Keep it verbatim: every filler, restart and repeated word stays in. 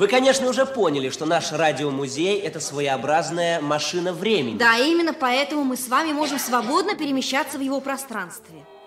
Вы, конечно, уже поняли, что наш радиомузей – это своеобразная машина времени. Да, именно поэтому мы с вами можем свободно перемещаться в его пространстве.